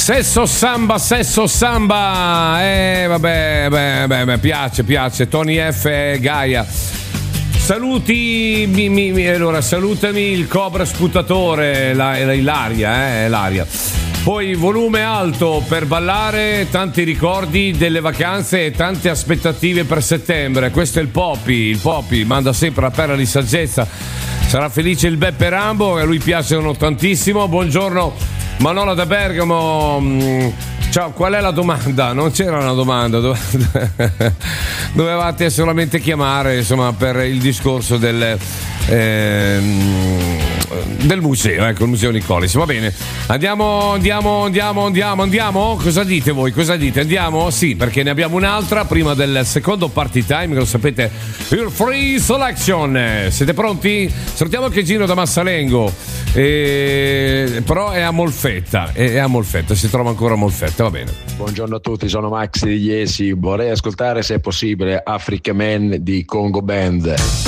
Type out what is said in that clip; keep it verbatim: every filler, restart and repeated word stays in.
Sesso samba, sesso samba. Eh, vabbè, beh, beh, beh, piace, piace. Tony F e Gaia. Saluti, mi, mi, mi, allora, salutami il Cobra sputatore, la, la, Ilaria, eh, Ilaria. Poi volume alto per ballare, tanti ricordi delle vacanze e tante aspettative per settembre. Questo è il Poppy, il Poppy manda sempre la perla di saggezza. Sarà felice il Beppe Rambo, a lui piacciono tantissimo. Buongiorno Manola da Bergamo. Ciao, qual è la domanda? Non c'era una domanda, dovevate solamente chiamare, insomma, per il discorso del ehm, del museo, ecco, il museo Nicolis. Va bene, andiamo, andiamo, andiamo, andiamo, andiamo. Cosa dite voi? Cosa dite? Andiamo? Sì, perché ne abbiamo un'altra prima del secondo party time, che lo sapete, il free selection. Siete pronti? Salutiamo anche Gino da Massalengo, e... però è a Molfetta, è a Molfetta, si trova ancora a Molfetta, va bene. Buongiorno a tutti, sono Max di Iesi, vorrei ascoltare, se è possibile, Africa Man di Congo Band.